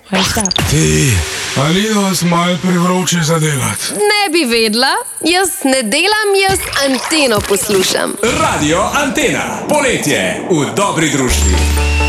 Ti, ali je vas malo prevroče za delati? Ne bi vedela, jaz ne delam, jaz Anteno poslušam. Radio Antena, poletje v dobri družbi.